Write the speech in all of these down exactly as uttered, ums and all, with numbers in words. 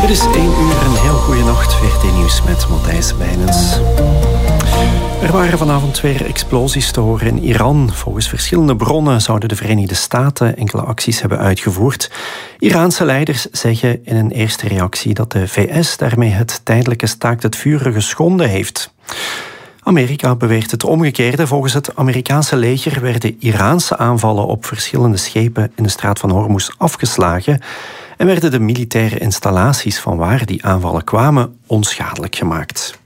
Het is één uur, een heel goede nacht. V R T Nieuws met Matthijs Bijnens. Er waren vanavond weer explosies te horen in Iran. Volgens verschillende bronnen zouden de Verenigde Staten enkele acties hebben uitgevoerd. Iraanse leiders zeggen in een eerste reactie dat de V S daarmee het tijdelijke staakt het vuren geschonden heeft. Amerika beweert het omgekeerde. Volgens het Amerikaanse leger werden Iraanse aanvallen op verschillende schepen in de straat van Hormuz afgeslagen en werden de militaire installaties van waar die aanvallen kwamen onschadelijk gemaakt.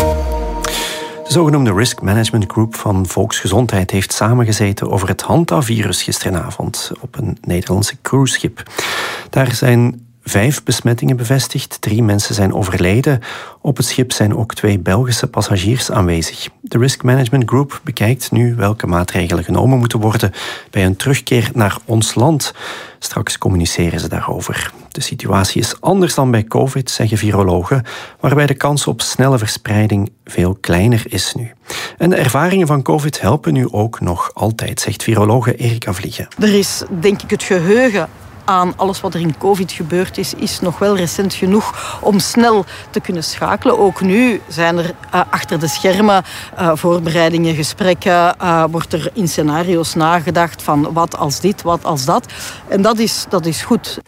De zogenoemde Risk Management Group van Volksgezondheid heeft samengezeten over het Hanta-virus gisteravond op een Nederlandse cruiseschip. Daar zijn vijf besmettingen bevestigd, drie mensen zijn overleden. Op het schip zijn ook twee Belgische passagiers aanwezig. De Risk Management Group bekijkt nu welke maatregelen genomen moeten worden bij een terugkeer naar ons land. Straks communiceren ze daarover. De situatie is anders dan bij COVID, zeggen virologen, waarbij de kans op snelle verspreiding veel kleiner is nu. En de ervaringen van COVID helpen nu ook nog altijd, zegt virologe Erika Vliegen. Er is, denk ik, het geheugen aan alles wat er in COVID gebeurd is, is nog wel recent genoeg om snel te kunnen schakelen. Ook nu zijn er uh, achter de schermen uh, voorbereidingen, gesprekken, uh, wordt er in scenario's nagedacht van wat als dit, wat als dat. En dat is, dat is goed.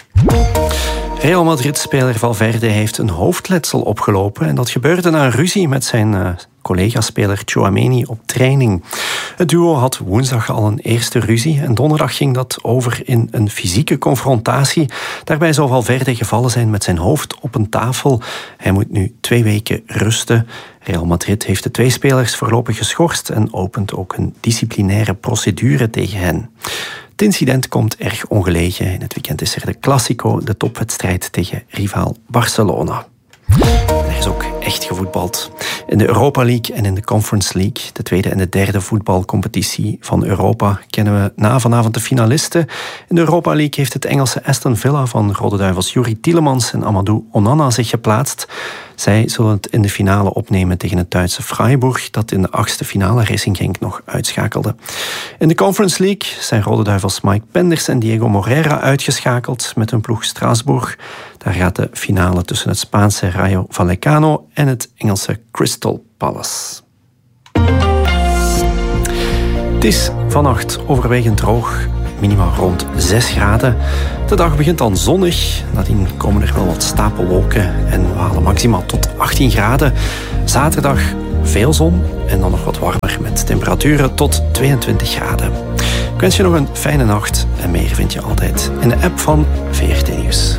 Real Madrid-speler Valverde heeft een hoofdletsel opgelopen en dat gebeurde na een ruzie met zijn uh, collega-speler Tchouaméni op training. Het duo had woensdag al een eerste ruzie en donderdag ging dat over in een fysieke confrontatie. Daarbij zou Valverde gevallen zijn met zijn hoofd op een tafel. Hij moet nu twee weken rusten. Real Madrid heeft de twee spelers voorlopig geschorst en opent ook een disciplinaire procedure tegen hen. Het incident komt erg ongelegen. In het weekend is er de Clásico, de topwedstrijd tegen rivaal Barcelona. Er is ook echt gevoetbald. In de Europa League en in de Conference League, de tweede en de derde voetbalcompetitie van Europa, kennen we na vanavond de finalisten. In de Europa League heeft het Engelse Aston Villa van Rode Duivels Youri Tielemans en Amadou Onana zich geplaatst. Zij zullen het in de finale opnemen tegen het Duitse Freiburg, dat in de achtste finale Racing Genk nog uitschakelde. In de Conference League zijn Rode Duivels Mike Penders en Diego Moreira uitgeschakeld met hun ploeg Strasbourg. Daar gaat de finale tussen het Spaanse Rayo Vallecano en het Engelse Crystal Palace. Het is vannacht overwegend droog, minimaal rond zes graden. De dag begint dan zonnig, nadien komen er wel wat stapelwolken en we halen maximaal tot achttien graden. Zaterdag veel zon en dan nog wat warmer met temperaturen tot tweeëntwintig graden. Ik wens je nog een fijne nacht en meer vind je altijd in de app van V R T Nieuws.